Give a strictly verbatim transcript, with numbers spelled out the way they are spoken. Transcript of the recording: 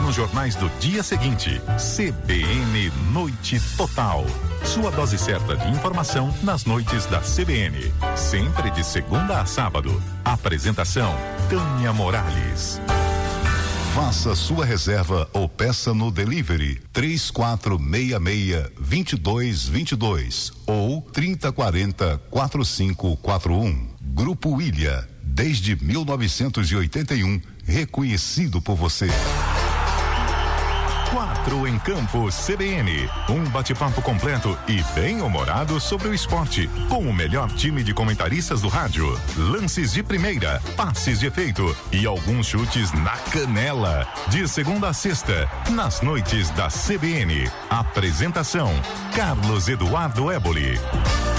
nos jornais do dia seguinte. C B N Noite Total. Sua dose certa de informação nas noites da C B N. Sempre de segunda a sábado. Apresentação: Tânia Morales. Faça sua reserva ou peça no delivery três quatro seis seis, dois dois dois dois ou trinta quarenta, quarenta e cinco quarenta e um. Grupo Ilha, desde mil novecentos e oitenta e um, reconhecido por você. Quatro em Campo C B N. Um bate-papo completo e bem humorado sobre o esporte, com o melhor time de comentaristas do rádio. Lances de primeira, passes de efeito e alguns chutes na canela. De segunda a sexta, nas noites da C B N. Apresentação: Carlos Eduardo Éboli.